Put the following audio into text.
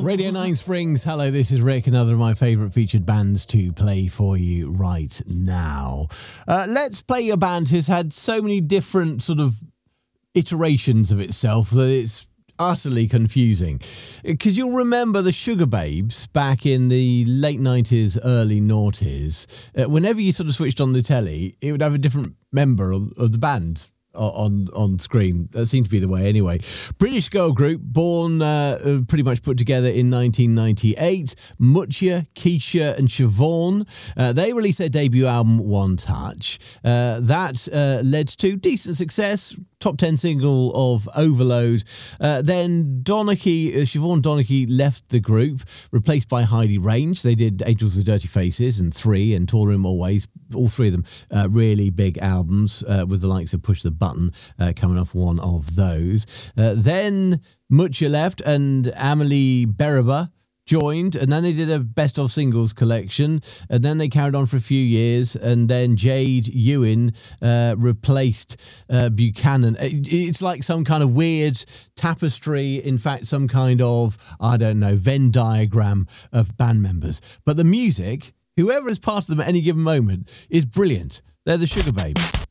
Radio 9 Springs, hello, this is Rick, another of my favourite featured bands to play for you right now. Let's Play a band has had so many different sort of iterations of itself that it's utterly confusing. Because you'll remember the Sugar Babes back in the late 90s, early noughties. Whenever you sort of switched on the telly, it would have a different member of the band on screen. That seemed to be the way anyway. British girl group, born pretty much put together in 1998. Mutya, Keisha and Siobhan. They released their debut album One Touch. That led to decent success. Top 10 single of Overload. Then Siobhan Donaghy left the group, replaced by Heidi Range. They did Angels with Dirty Faces and 3 and Taller in More Ways. All three of them really big albums with the likes of Push the Button coming off one of those. Then Mutya left and Amelie Beraba joined, and then they did a best of singles collection, and then they carried on for a few years, and then Jade Ewan replaced Buchanan. It's like some kind of weird tapestry, in fact some kind of, I don't know, Venn diagram of band members. But the music, whoever is part of them at any given moment, is brilliant. They're the Sugar Babes.